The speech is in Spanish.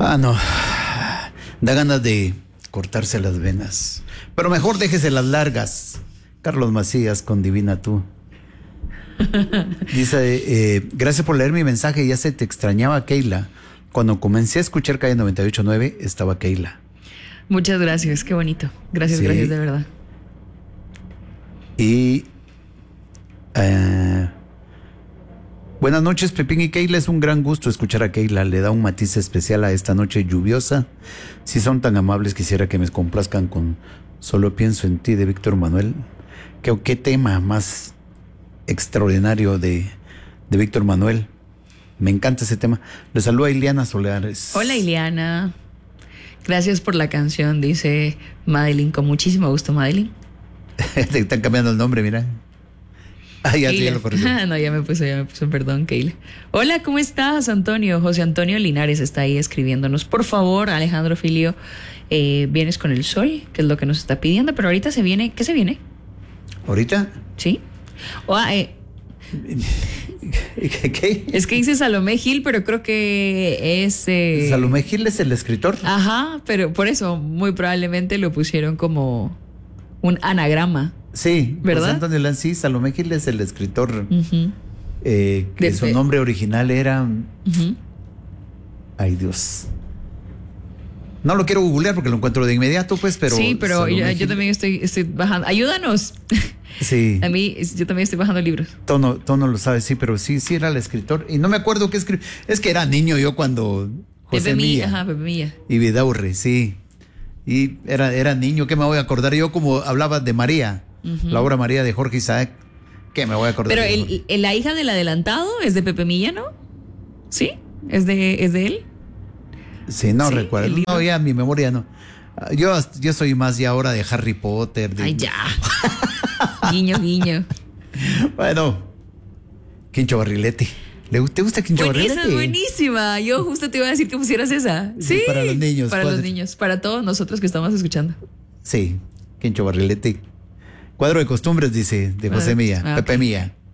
Ah, no. Da ganas de cortarse las venas. Pero mejor déjese las largas. Carlos Macías con Divina Tú. Dice, gracias por leer mi mensaje. Ya se te extrañaba, Keila. Cuando comencé a escuchar Calle 98.9 estaba Keila. Muchas gracias, qué bonito. Gracias, Sí. gracias de verdad. Y buenas noches, Pepín y Keila. Es un gran gusto escuchar a Keila. Le da un matiz especial a esta noche lluviosa. Si son tan amables, quisiera que me complazcan con Solo pienso en ti, de Víctor Manuel. ¿Qué tema más extraordinario de Víctor Manuel? Me encanta ese tema. Le saluda Ileana Solares. Hola, Ileana. Gracias por la canción, dice Madeline. Con muchísimo gusto, Madeline. Te están cambiando el nombre, mira. Ah, ya lo corrigió. No, ya me puse, perdón, Keila. Hola, ¿cómo estás, Antonio? José Antonio Linares está ahí escribiéndonos. Por favor, Alejandro Filio, vienes con el sol, que es lo que nos está pidiendo, pero ahorita se viene, ¿qué se viene? ¿Ahorita? ¿Sí? ¿Qué? Es que dice Salomé Gil, pero creo que es... ¿Salomé Gil es el escritor? Ajá, pero por eso muy probablemente lo pusieron como un anagrama. Sí, ¿verdad? José Antonio Lancí, Salomé Gil es el escritor. Uh-huh. Que su nombre original era... Uh-huh. Ay, Dios. No lo quiero googlear porque lo encuentro de inmediato, pues, pero... Sí, pero yo también estoy bajando. ¡Ayúdanos! Sí. A mí, yo también estoy bajando libros. Tono lo sabe, sí, pero sí era el escritor. Y no me acuerdo qué escribió. Es que era niño yo cuando... José Pepe Milla. Milla, ajá, Pepe Milla. Y Vidaurre, sí. Y era niño, ¿qué me voy a acordar? Yo como hablaba de María, Uh-huh. la obra María de Jorge Isaac, ¿qué me voy a acordar? Pero la hija del adelantado es de Pepe Milla, ¿no? ¿Sí? ¿Es de él? Sí, no Sí, recuerdo. el libro. No, ya mi memoria no. Yo soy más ya ahora de Harry Potter. Ay, ya. Guiño, guiño. Bueno, Quincho Barriletti. ¿Te gusta Quincho Barriletti? Esa es buenísima. Yo justo te iba a decir que pusieras esa. Sí. Para los niños. Para los niños. Para todos nosotros que estamos escuchando. Sí, Quincho Barriletti. Cuadro de costumbres, dice, de José Milla, Pepe ok. Milla.